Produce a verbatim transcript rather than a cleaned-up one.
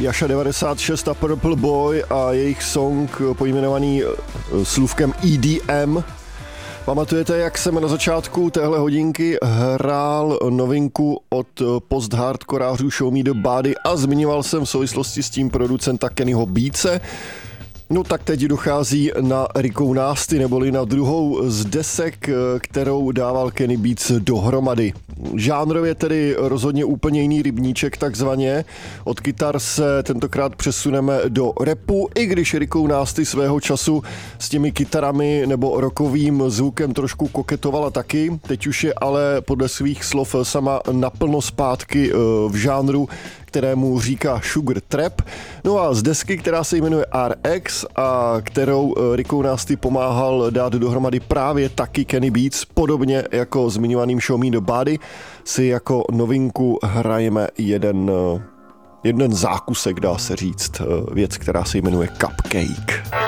Jasha devadesát šest a Purple Boy a jejich song pojmenovaný slůvkem E D M. Pamatujete, jak jsem na začátku téhle hodinky hrál novinku od post-hardkorářů Show Me the Body a zmiňoval jsem v souvislosti s tím producenta Kennyho Beatse? No tak teď dochází na Rikou Nasty, neboli na druhou z desek, kterou dával Kenny Beats dohromady. Žánrově tedy rozhodně úplně jiný rybníček takzvaně. Od kytar se tentokrát přesuneme do rapu, i když Rikou Nasty svého času s těmi kytarami nebo rockovým zvukem trošku koketovala taky. Teď už je ale podle svých slov sama naplno zpátky v žánru, kterému říká Sugar Trap. No a z desky, která se jmenuje R X a kterou Rikou Nasty pomáhal dát dohromady právě taky Kenny Beats, podobně jako zmiňovaným Show Me the Body, si jako novinku hrajeme jeden, jeden zákusek, dá se říct, věc, která se jmenuje Cupcake.